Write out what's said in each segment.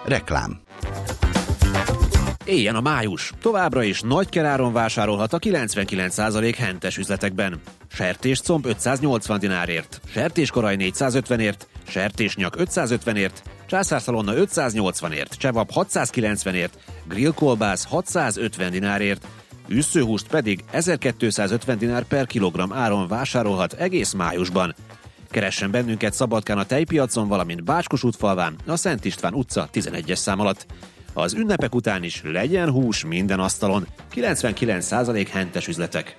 Reklám. Éljen a május! Továbbra is nagy áron vásárolhat a 99% hentes üzletekben. Sertéscomb 580 dinárért, sertéskoraj 450ért, sertésnyak 550ért, császárszalonna 580ért, csevap 690ért, grillkolbász 650 dinárért, üsszőhúst pedig 1250 dinár per kilogramm áron vásárolhat egész májusban. Keressen bennünket Szabadkán a tejpiacon, valamint Bács-Kossuth-falván, a Szent István utca 11-es szám alatt. Az ünnepek után is legyen hús minden asztalon. 99% hentes üzletek.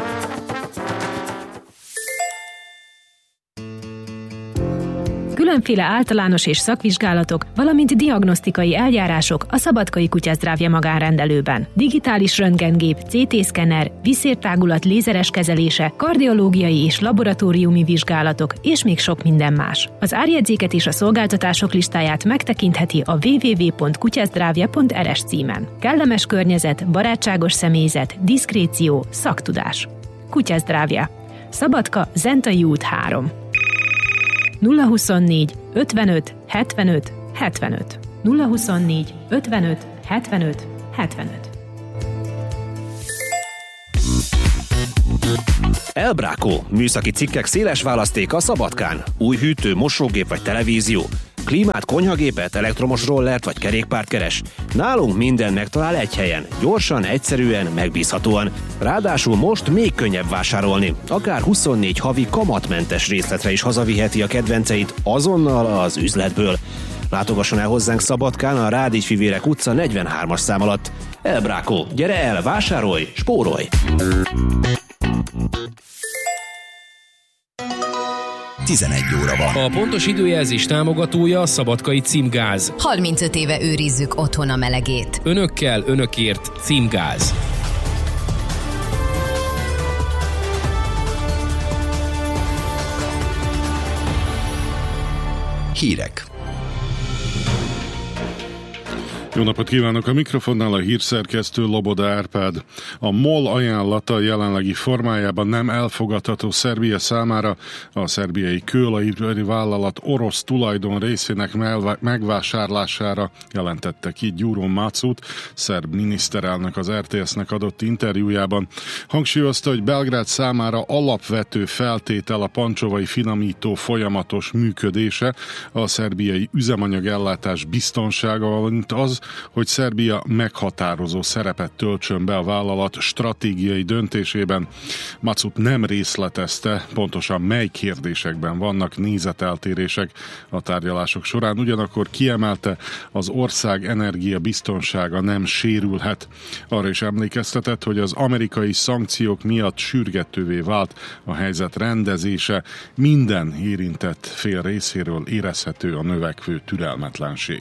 Különféle általános és szakvizsgálatok, valamint diagnosztikai eljárások a Szabadkai Kutyazdrávja magánrendelőben. Digitális röntgengép, CT-szkenner, vízszértágulat lézeres kezelése, kardiológiai és laboratóriumi vizsgálatok, és még sok minden más. Az árjegyzéket és a szolgáltatások listáját megtekintheti a www.kutyazdravja.rs címen. Kellemes környezet, barátságos személyzet, diszkréció, szaktudás. Kutyazdrávja. Szabadka, Zentai út 3. 024 55 75 75. 024 55 75 75. Elbrákó. Műszaki cikkek széles választék a Szabadkán. Új hűtő, mosógép vagy televízió. Klímát, konyhagépet, elektromos rollert vagy kerékpárt keres? Nálunk minden megtalál egy helyen. Gyorsan, egyszerűen, megbízhatóan. Ráadásul most még könnyebb vásárolni. Akár 24 havi kamatmentes részletre is hazaviheti a kedvenceit azonnal az üzletből. Látogasson el hozzánk Szabadkán a Rádicsfivérek utca 43-as szám alatt. Elbrákó, gyere el, vásárolj, spórolj! 11 óra van. A pontos időjelzés támogatója a Szabadkai Címgáz. 35 éve őrizzük otthon a melegét. Önökkel, önökért Címgáz. Hírek. Jó napot kívánok! A mikrofonnál a hírszerkesztő Loboda Árpád. A MOL ajánlata jelenlegi formájában nem elfogadható Szerbia számára. A szerbiai kőolajipari vállalat orosz tulajdon részének megvásárlására jelentette ki Gyuro Macut, szerb miniszterelnök az RTS-nek adott interjújában. Hangsúlyozta, hogy Belgrád számára alapvető feltétel a pancsovai finomító folyamatos működése, a szerbiai üzemanyagellátás biztonsága, valamint az, hogy Szerbia meghatározó szerepet töltsön be a vállalat stratégiai döntésében. Macut nem részletezte, pontosan mely kérdésekben vannak nézeteltérések a tárgyalások során, ugyanakkor kiemelte, az ország energiabiztonsága nem sérülhet. Arra is emlékeztetett, hogy az amerikai szankciók miatt sürgetővé vált a helyzet rendezése, minden érintett fél részéről érezhető a növekvő türelmetlenség.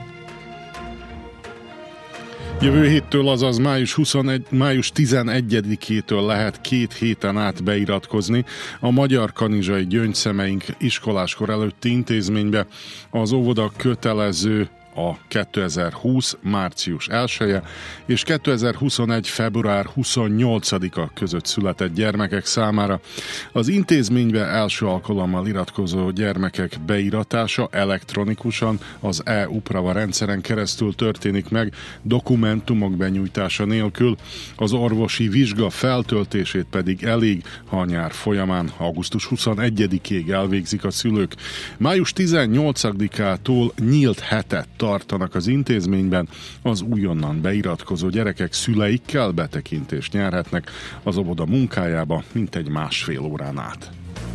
Jövő héttől, azaz május 11-től lehet 2 héten át beiratkozni a Magyar Kanizsai Gyöngyszemeink iskoláskor előtti intézménybe. Az óvoda kötelező a 2020. március 1-e és 2021. február 28-a között született gyermekek számára. Az intézménybe első alkalommal iratkozó gyermekek beiratása elektronikusan az e-uprava rendszeren keresztül történik meg, dokumentumok benyújtása nélkül. Az orvosi vizsga feltöltését pedig elég, ha a nyár folyamán augusztus 21-ig elvégzik a szülők. Május 18-ától nyílt hetet tartanak az intézményben, az újonnan beiratkozó gyerekek szüleikkel betekintést nyerhetnek az óvoda munkájába mintegy 1,5 órán át.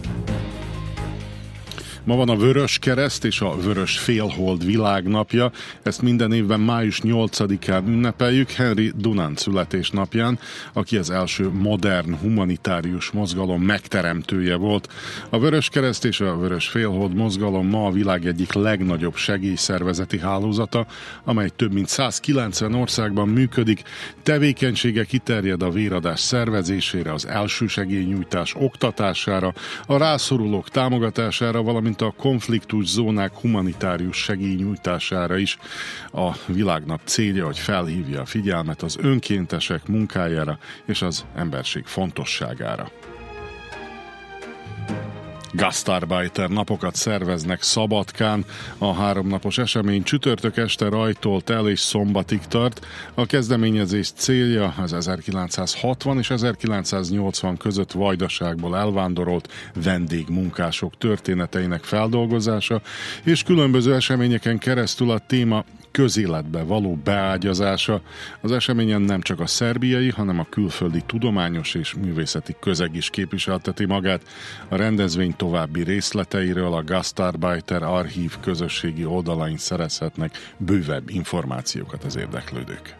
Ma van a Vörös Kereszt és a Vörös Félhold világnapja. Ezt minden évben május 8-án ünnepeljük, Henry Dunant születésnapján, aki az első modern humanitárius mozgalom megteremtője volt. A Vörös Kereszt és a Vörös Félhold mozgalom ma a világ egyik legnagyobb segélyszervezeti hálózata, amely több mint 190 országban működik. Tevékenysége kiterjed a véradás szervezésére, az elsősegélynyújtás oktatására, a rászorulók támogatására, valamint a konfliktus zónák humanitárius segélynyújtására is. A világnap célja, hogy felhívja a figyelmet az önkéntesek munkájára és az emberség fontosságára. Gastarbeiter napokat szerveznek Szabadkán. A 3 napos esemény csütörtök este rajtolt el és szombatig tart. A kezdeményezés célja az 1960 és 1980 között Vajdaságból elvándorolt vendégmunkások történeteinek feldolgozása, és különböző eseményeken keresztül a téma közéletbe való beágyazása. Az eseményen nem csak a szerbiai, hanem a külföldi tudományos és művészeti közeg is képviselteti magát. A rendezvény további részleteiről a Gastarbeiter archív közösségi oldalain szerezhetnek bővebb információkat az érdeklődők.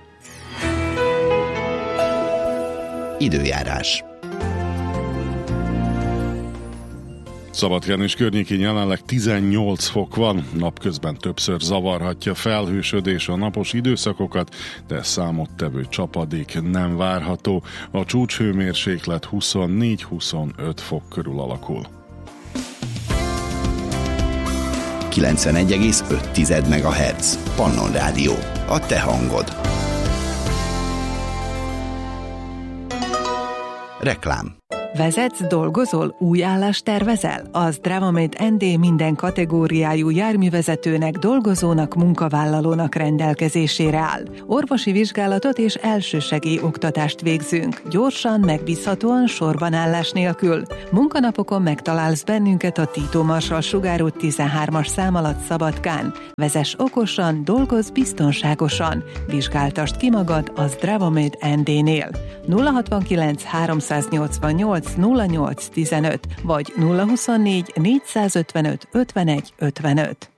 Időjárás. Szabadkán és környékén jelenleg 18 fok van, napközben többször zavarhatja felhősödés a napos időszakokat, de számottevő csapadék nem várható. A csúcshőmérséklet 24-25 fok körül alakul. 91,5 MHz. Pannon Rádió. A te hangod. Reklám. Vezetsz, dolgozol, új állást tervezel? A Zdravamate ND minden kategóriájú járművezetőnek, dolgozónak, munkavállalónak rendelkezésére áll. Orvosi vizsgálatot és elsősegély oktatást végzünk. Gyorsan, megbízhatóan, sorbanállás nélkül. Munkanapokon megtalálsz bennünket a Tito Marsal sugárút 13-as szám alatt Szabadkán. Vezess okosan, dolgozz biztonságosan. Vizsgáltasd ki magad a Zdravamate ND-nél. 069 388 0815 vagy 024 455 51 55.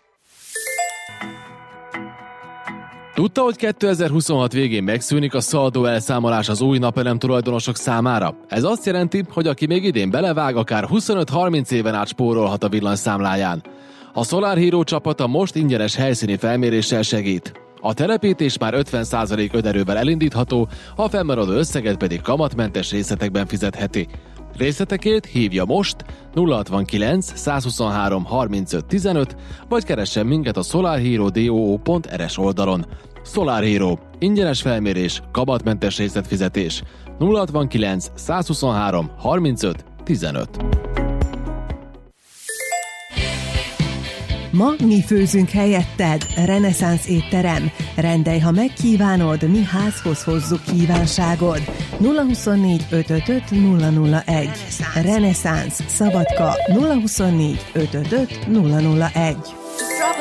Tudta, hogy 2026 végén megszűnik a szaldó elszámolás az új napelem tulajdonosok számára? Ez azt jelenti, hogy aki még idén belevág, akár 25-30 éven át spórolhat a villanyszámláján. A Solar Hero csapata most ingyenes helyszíni felméréssel segít. A telepítés már 50% önerővel elindítható, a fennmaradó összeget pedig kamatmentes részletekben fizetheti. Részletekért hívja most 069 123 35 15, vagy keressen minket a solarhero.do.rs oldalon. Solar Hero. Ingyenes felmérés, kamatmentes részletfizetés. 069 123 35 15. Ma mi főzünk helyetted. Reneszánsz étterem. Rendelj, ha megkívánod, mi házhoz hozzuk kívánságod. 024 555 001. Reneszánsz. Szabadka. 024 555 001.